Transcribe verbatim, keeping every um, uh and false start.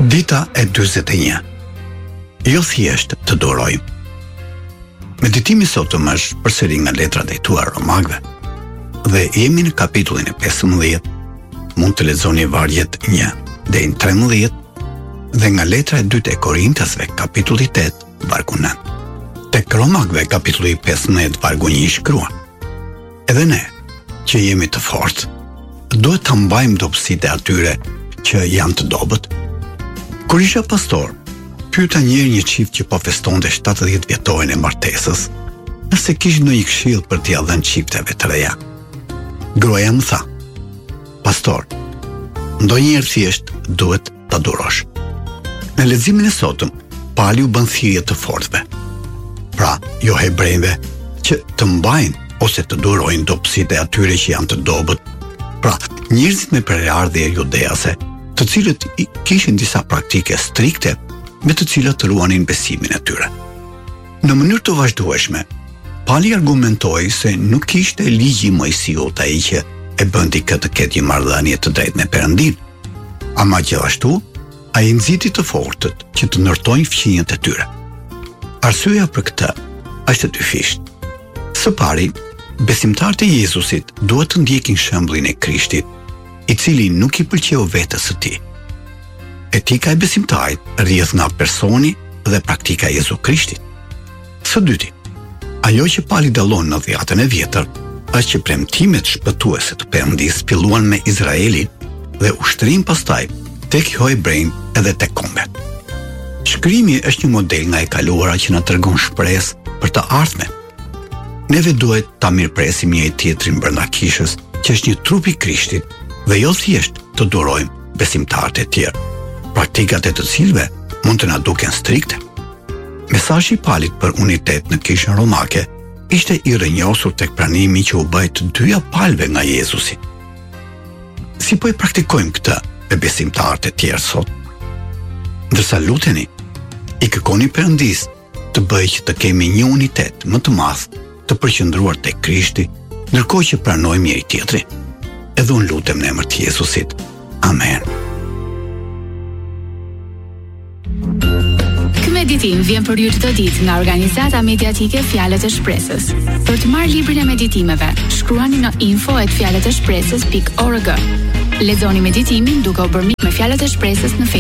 Dita e dyzet e një. Jo thjesht të durojmë. Meditimi sotëm është përsëri nga letra drejtuar Romakëve dhe jemi në kapitullin e pesëmbëdhjetë. Mund të lexoni vargjet një deri në trembëdhjetë dhe nga letra e dytë e Korintasve kapitulli tetë vargu nëntë. Tek Romakëve kapitulli pesëmbëdhjetë vargu një shkruan: Edhe ne, që jemi të fortë, duhet ta mbajmë dobësitë e atyre që janë të dobët. Kur isha pastor, pyeta njëherë një çift që po festonte shtatëdhjetë vjetorin e martesës, nëse kishte ndonjë këshill për t'i dhënë çifteve të reja. Gruaja më tha: Pastor, ndonjëherë thjesht duhet ta durosh. Në leximin e sotëm, Pali u bën thirrje të fortëve. Pra, jo hebrejve që të mbajnë ose të durojnë dobësitë e atyre që janë të dobët. Pra, njerëzit me prerardhje judease, të cilët kishin disa praktike strikte me të cilat ruanin besimin e tyre. Në mënyrë të vazhdueshme, Pali argumentoi se nuk kishte ligji Mojsiut ai që e bënti këtë ketë një marrëdhënie të drejtë me Perëndin, ama gjithashtu ai nxiti të fortët që të ndërtojnë fqinjet e tyre. Arsyeja për këtë është e dyfishtë. Së pari, besimtarët e Jezusit duhet të ndjekin shembullin e Krishtit, i cili nuk i pëlqeu vetes së tij. Etika e besimtarit rrjedh nga personi dhe praktika e Jezu Krishtit. Së dyti, ajo që Pali dallon në dhjetën e vjetër është që premtimet shpëtuese të Perëndisë filluan me Izraelin dhe ushtrim pastaj tek hebrejnë edhe tek kombet. Shkrimi është një model nga e kaluara që na tregon shpresë për të ardhmen. Neve duhet ta mirëpresim njëri tjetrin brenda kishës, që është një trup i Krishtit, dhe jo thjesht të durojmë besimtarët e tjerë, praktikat e të cilëve mund të na duken strikte. Mesazhi i Palit për unitet në kishën romake ishte i rrënjosur tek pranimi që u bë të dyja palëve nga Jezusi. Si po e praktikojmë këtë me besimtarët e tjerë sot? Ndërsa luteni, i kërkoni Perëndis të bëjë që të kemi një unitet më të madh, të përqendruar tek Krishti, ndërkohë që pranojmë njëri tjetrin. Edhe unë lutem në emër të Jezusit. Amen. Ky meditim vjen për ju çdo ditë nga organizata mediatike Fjalët e Shpresës. Për të marrë librin e meditimeve, shkruani në info at fjalët e shpresës pikë org. Lexoni meditimin duke u bërë me Fjalët e Shpresës në